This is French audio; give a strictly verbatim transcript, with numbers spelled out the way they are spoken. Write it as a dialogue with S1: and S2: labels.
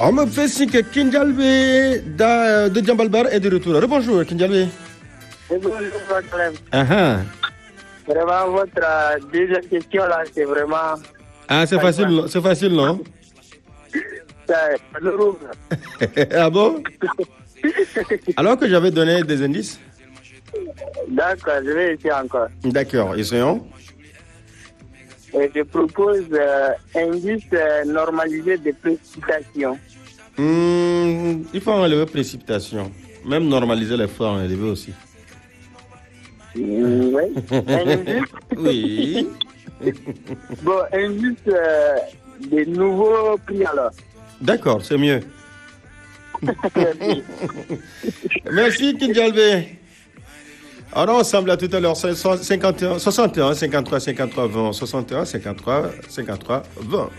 S1: On me fait signe que Kinjalbe da- de Djambalbar est de retour. Bonjour Kinjalbe.
S2: Bonjour, madame.
S1: Ah,
S2: Vraiment, votre euh, deuxième question là, c'est vraiment.
S1: ah c'est facile, c'est facile, non?
S2: C'est douloureux.
S1: Ah bon? Alors que j'avais donné des indices?
S2: D'accord, je vais essayer encore.
S1: D'accord, essayons.
S2: Et je propose euh, indice euh, normalisé de précipitation.
S1: Hmm, il faut enlever précipitation. Même normaliser les fois, enlever aussi.
S2: Mm, oui. Indice.
S1: Oui.
S2: Bon, indice euh, des nouveaux prix alors.
S1: D'accord, c'est mieux.
S2: Merci.
S1: Merci Kinjalbe. Alors ensemble à tout à l'heure, cinquante et un, soixante et un, cinquante-trois, cinquante-trois, vingt, soixante et un, cinquante-trois, cinquante-trois, vingt.